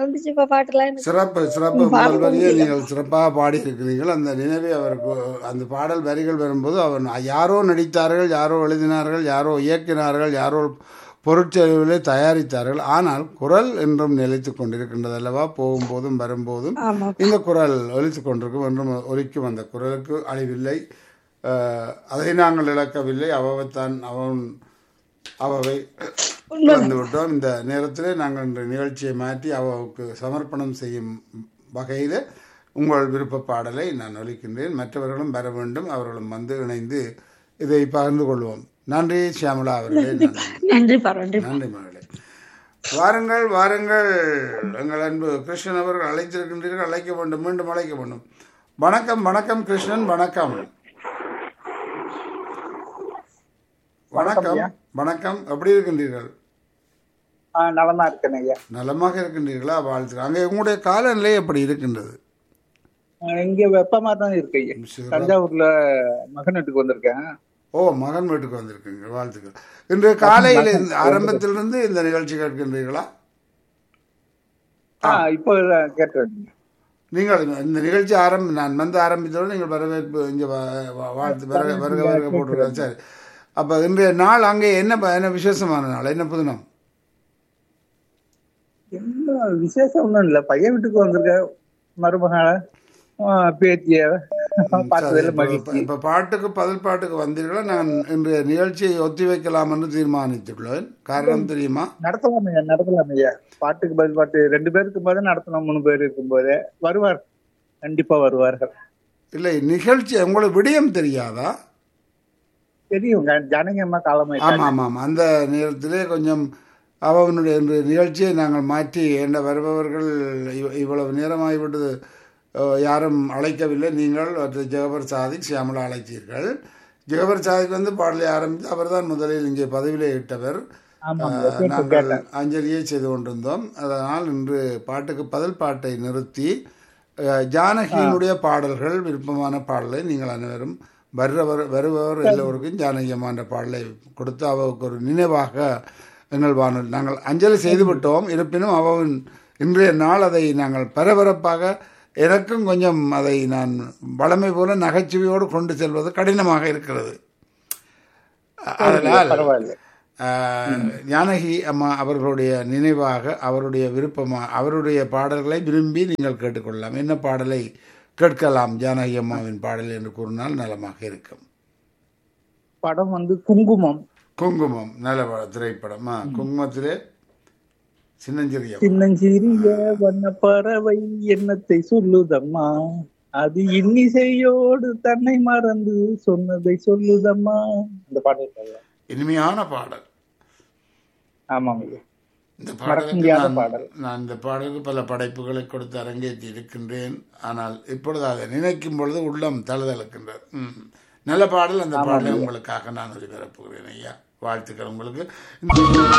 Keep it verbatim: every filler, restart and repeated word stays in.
மறந்துச்சு இப்ப பாட்டுலாம் எனக்கு. சிறப்பு சிறப்பு ம், முதல் பாடவும் வரியை முடியல. நீங்கள் சிறப்பாக பாடியிருக்கிறீர்கள். அந்த நினைவை அவருக்கு அந்த பாடல் வரிகள் வரும்போது அவர் யாரோ நடித்தார்கள், யாரோ எழுதினார்கள், யாரோ இயக்கினார்கள், யாரோ பொருட்செலவிலே தயாரித்தார்கள். ஆனால் குரல் என்றும் நிலைத்து கொண்டிருக்கின்றது அல்லவா? போகும்போதும் வரும்போதும் ஆமா. இந்த குரல் ஒலித்து கொண்டிருக்கும் என்றும் ஒலிக்கும். அந்த குரலுக்கு அழிவில்லை. அஹ், அதை நாங்கள் இழக்கவில்லை. அவவைத்தான் அவன் அவவை உண்மைதான். வந்து விட்டோம். இந்த நேரத்திலே நாங்கள் இந்த நிகழ்ச்சியை மாற்றி அவருக்கு சமர்ப்பணம் செய்யும் வகையில் உங்கள் விருப்ப பாடலை நான் ஒலிக்கின்றேன். மற்றவர்களும் வர வேண்டும், அவர்களும் வந்து இணைந்து இதை பகிர்ந்து கொள்வோம். நன்றி ஷியாமலா அவர்களே. நன்றி நன்றி நன்றி பா நன்றி பா. நன்றி மகளே. வாருங்கள் வாருங்கள், எங்கள் அன்பு கிருஷ்ணன் அவர்கள் அழைத்திருக்கின்றீர்கள். அழைக்க வேண்டும், மீண்டும் அழைக்க வேண்டும். வணக்கம் வணக்கம் கிருஷ்ணன், வணக்கம் வணக்கம் வணக்கம். எப்படி இருக்கின்றீர்கள்? ஆ, நலமா இருக்கேன் ஐயா. நலமாக இருக்கின்றீர்களா? வாழ்த்துக்கள். அங்கே உங்களுடைய காலநிலை எப்படி இருக்கின்றது? ஆ, இங்க வெப்பமா தான் இருக்கு ஐயா. சிறப்பு. தஞ்சாவூர்ல மகன் வீட்டுக்கு வந்திருக்கேன். ஓ, மகன் வீட்டுக்கு வந்திருக்கீங்க, வாழ்த்துக்கள். இன்று காலையில் இந்த ஆரம்பத்திலிருந்து இந்த நிகழ்ச்சி கேட்கின்றீர்களா? ஆ, இப்போ கேட்டேன். நீங்கள் இந்த நிகழ்ச்சி ஆரம்பி நான் வந்து ஆரம்பித்தோடு நீங்கள் வரவேற்பு இங்கே வாழ்த்து வருக வருக வருக போட்டுருக்கேன். சரி, அப்போ இன்றைய நாள் அங்கே என்ன ப- என்ன விசேஷமான நாள், என்ன புதினம்? என்ன விசேஷம் ஒண்ணும் இல்ல, பையன் வீட்டுக்கு வந்திருக்கேன். மருமகள பேத்திய பார்த்ததுல மகிழ்ச்சி. இப்போ பாட்டுக்கு பதில் பாட்டுக்கு வந்தீர்களா? நான் இன்றைய நிகழ்ச்சியை ஒத்தி வைக்கலாம் என்று தீர்மானித்துள்ளேன். காரணம் தெரியுமா? நடத்தலாம் ஐயா, நடத்தலாம் ஐயா. பாட்டுக்கு பதில் பாட்டு ரெண்டு பேர் இருக்கும்போது நடத்தணும். மூணு பேர் இருக்கும்போது வருவார், கண்டிப்பா வருவார்கள். இல்லை, நிகழ்ச்சி உங்களுக்கு விடயம் தெரியாதா? தெரியும், ஜானகி அம்மா காலமா ஆமாம் ஆமாம் ஆமாம். அந்த நேரத்திலே கொஞ்சம் அவனுடைய இந்த நிகழ்ச்சியை நாங்கள் மாற்றி என்ன வருபவர்கள் இவ்- இவ்வளவு நேரமாகிவிட்டது, அஹ், யாரும் அழைக்கவில்லை. நீங்கள் மற்ற ஜெகபர் சாதிக் சியாமலா அழைத்தீர்கள். ஜெகபர் சாதிக் வந்து பாடலை ஆரம்பித்து அவர் தான் முதலில் இங்கே பதவியிலே இட்டவர். ஆமா அஹ், நாங்கள் அஞ்சலியை செய்து கொண்டிருந்தோம். அதனால் இன்று பாட்டுக்கு பதில் பாட்டை நிறுத்தி அஹ், ஜானகியினுடைய பாடல்கள் விருப்பமான பாடலை நீங்கள் அனைவரும் வருவர் வருபவர் எல்லோருக்கும் ஜானகி அம்மா என்ற பாடலை கொடுத்து அவருக்கு ஒரு நினைவாக எங்கள் வானொலி நாங்கள் அஞ்சலி செய்து விட்டோம். இருப்பினும் அவன் இன்றைய நாள் அதை நாங்கள் பரபரப்பாக, எனக்கும் கொஞ்சம் அதை நான் வளமை போல நகைச்சுவையோடு கொண்டு செல்வது கடினமாக இருக்கிறது. அதனால் பரவாயில்ல. ஆஹ், ஜானகி அம்மா அவர்களுடைய நினைவாக அவருடைய விருப்பமாக அவருடைய பாடல்களை விரும்பி நீங்கள் கேட்டுக்கொள்ளலாம். என்ன பாடலை கேட்கலாம் ஜானகி அம்மாவின் பாடல் என்று கூறினால் நலமாக இருக்கும். படம் வந்து குங்குமம். குங்குமம் நல்ல படம், திரைப்படமா? குங்குமத்திலே சின்னஞ்சிறிய சின்னஞ்சிறிய வண்ண பறவை எண்ணத்தை சொல்லுதம்மா, அது இன்னிசையோடு தன்னை மறந்து சொன்னதை சொல்லுதம்மா. அந்த பாடல். இனிமையான பாடல். ஆமாம் ஐயா. இந்த மறக்க பாடலுக்கு முடியாத நான் பாடல். நான் இந்த பாடலுக்கு பல படைப்புகளை கொடுத்து அரங்கேற்றி இருக்கின்றேன். ஆனால் இப்பொழுது அதை நினைக்கும் பொழுது உள்ளம் தழுதழுக்கின்றது. ம். நல்ல பாடல். அந்த பாடலை உங்களுக்காக நான் ஒளிபரப்புகிறேன் ஐயா. வாழ்த்துக்கள் உங்களுக்கு.